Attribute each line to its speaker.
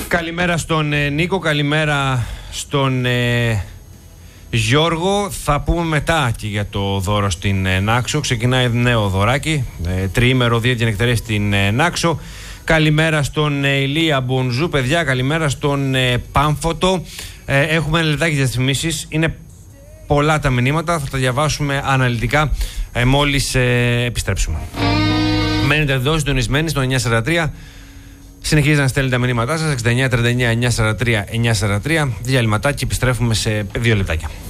Speaker 1: Καλημέρα στον Νίκο, καλημέρα στον Γιώργο. Θα πούμε μετά και για το δώρο στην Νάξο. Ξεκινάει νέο δωράκι, τριήμερο διενεκτερές στην Νάξο. Καλημέρα στον Ηλία Μπονζού, παιδιά. Καλημέρα στον Πάμφωτο. Έχουμε ένα λεπτάκι διαφημίσεις. Είναι πολλά τα μηνύματα. Θα τα διαβάσουμε αναλυτικά μόλις επιστρέψουμε. Μένετε εδώ συντονισμένοι στο 943. Συνεχίζετε να στέλνετε τα μηνύματά σας. 6939 943 943. Διαλυματάκι, επιστρέφουμε σε 2 λεπτάκια.